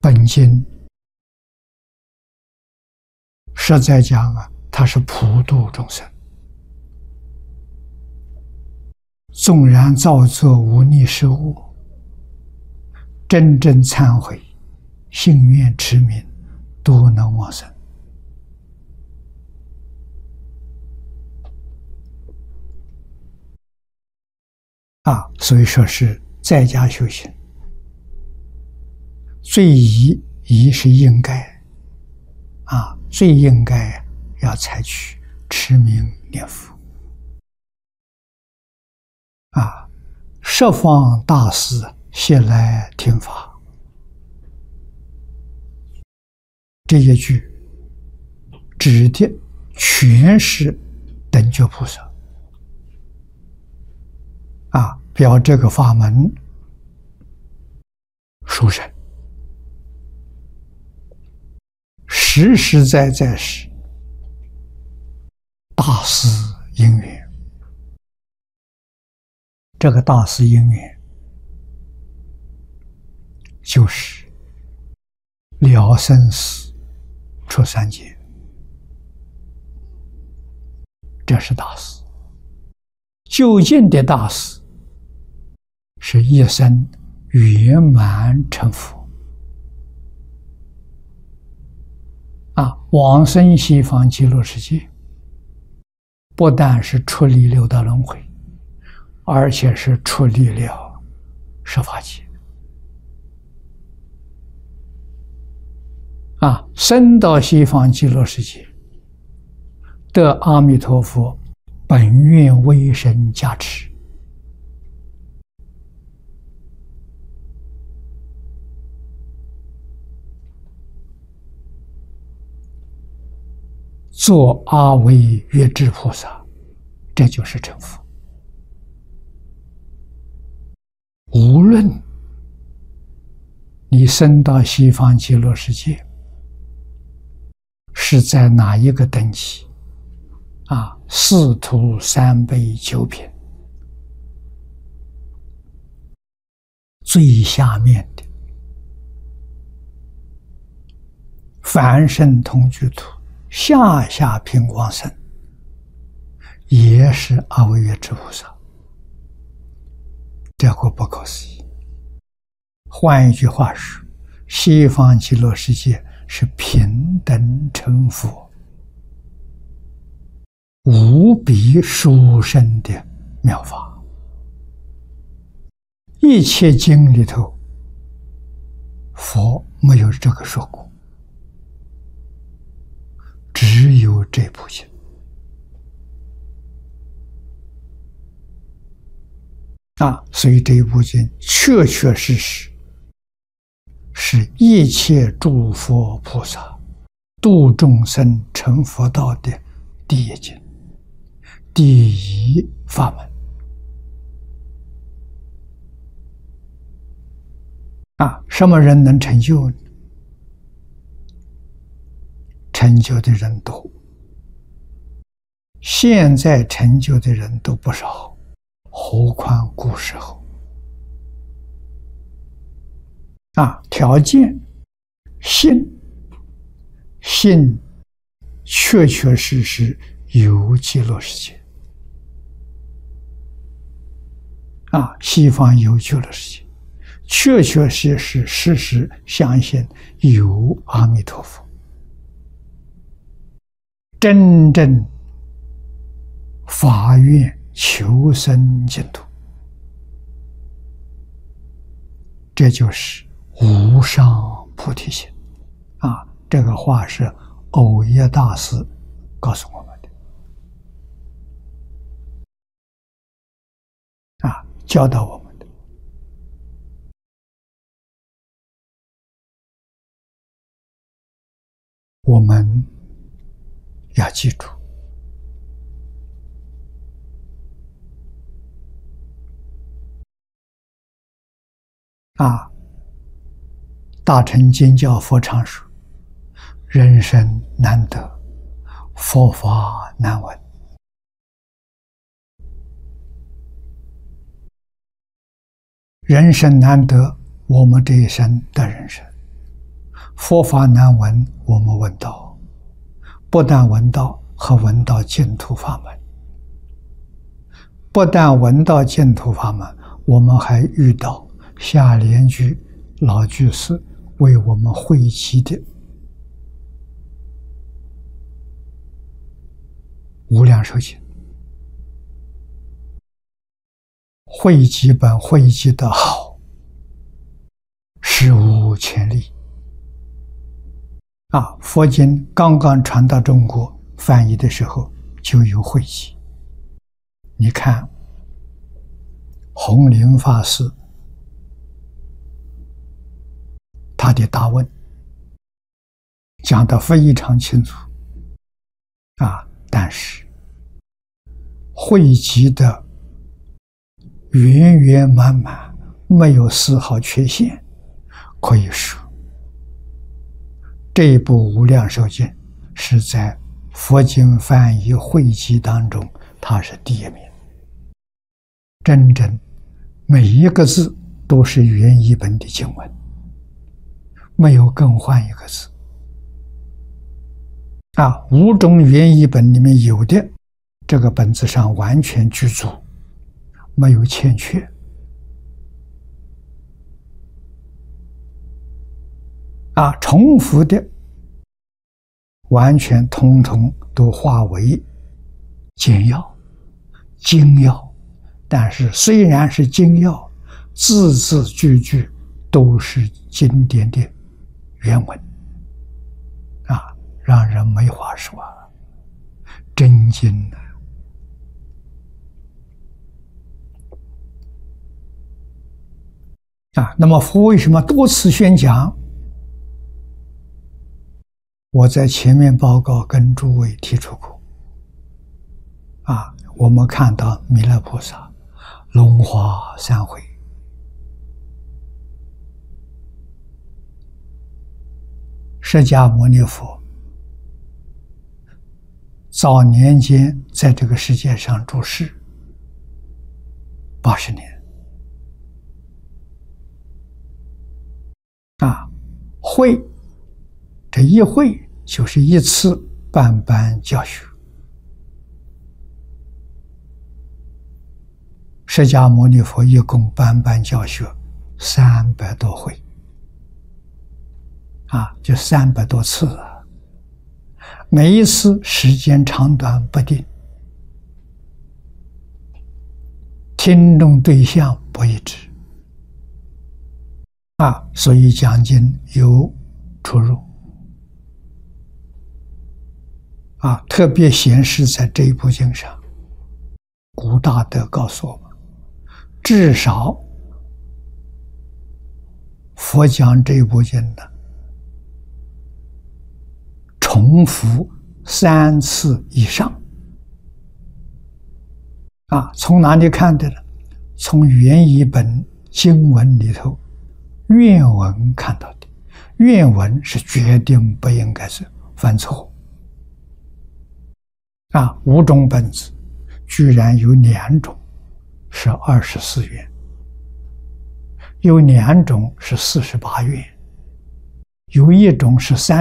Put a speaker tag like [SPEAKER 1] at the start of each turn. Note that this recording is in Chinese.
[SPEAKER 1] 本经实在讲它是普度众生，纵然造作无逆失误，真正忏悔，信愿持名，都能往生。所以说是在家修行，最宜是应该最应该要采取持名念佛十方大师悉来听法，这一句指的全是等觉菩萨表这个法门殊胜，实实在在是大师因缘。这个大师因缘就是了生死出三界，这是大师。究竟的大师是一生圆满成佛往生西方极乐世界，不但是出离六道轮回，而且是出离了十法界升到西方极乐世界，得阿弥陀佛本愿威神加持，做阿惟越致菩萨，这就是成佛。无论你升到西方极乐世界是在哪一个等级四土三辈九品最下面的凡圣同居土下品往生，也是阿惟越致菩萨，这个不可思议。换一句话说，西方极乐世界是平等成佛，无比殊胜的妙法。一切经里头，佛没有这个说过，只有这部经所以这一部经确确实实是一切诸佛菩萨度众生成佛道的第一经，第一法门什么人能成就呢？成就的人多，现在成就的人都不少，何况古时候条件信确确实实有极乐世界西方有极乐世界，确确实实事实相信有阿弥陀佛，真正发愿求生净土，这就是无上菩提心这个话是耦耶大师告诉我们的教导我们的。我们要记住大乘经教佛常说，人生难得，佛法难闻。人生难得，我们这一生的人生佛法难闻，我们闻到，不但闻到，还闻到净土法门。不但闻到净土法门，我们还遇到下莲居老居士为我们汇集的无量寿经，汇集本汇集得好，史无前例。佛经刚刚传到中国翻译的时候就有汇集。你看弘林法师他的答问讲得非常清楚但是汇集的圆圆满满，没有丝毫缺陷，可以说这一部《无量寿经》是在佛经翻译汇集当中，它是第一名。真正每一个字都是原译本的经文，没有更换一个字。5种原译本里面有的，这个本子上完全具足，没有欠缺。重复的完全统统都化为简要、精要。但是虽然是精要，字字句句都是经典的原文让人没话说真经那么佛为什么多次宣讲？我在前面报告跟诸位提出过我们看到弥勒菩萨龙华三会，释迦牟尼佛早年间在这个世界上住世80年会这一会就是一次办班教学。释迦牟尼佛一共办班教学300多回就300多次每一次时间长短不定，听众对象不一致所以讲经有出入特别显示在这一部经上。古大德告诉我们，至少佛讲这一部经的重复3次以上从哪里看的呢？从原译本经文里头原文看到的。原文是决定不应该是犯错5种本子居然有2种是24元，有2种是48元，有1种是